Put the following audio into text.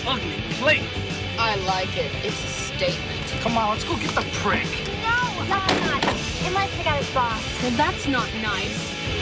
ugly, please. I like it. It's a statement. Come on, let's go get the prick. No, that's not. It might take out his boss. Well, that's not nice.